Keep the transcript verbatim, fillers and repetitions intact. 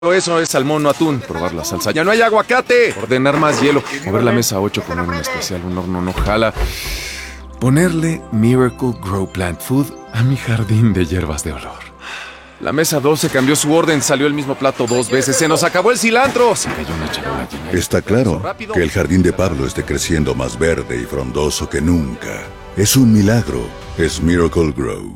Eso es salmón, no atún. Probar la salsa. ¡Ya no hay aguacate! Ordenar más hielo. Mover la mesa ocho, poner un especial. Un horno no jala. Ponerle Miracle Grow Plant Food a mi jardín de hierbas de olor. La mesa doce cambió su orden. Salió el mismo plato dos veces. ¡Se nos acabó el cilantro! Se cayó una charola llena. Está claro que el jardín de Pablo esté creciendo más verde y frondoso que nunca. Es un milagro. Es Miracle Grow.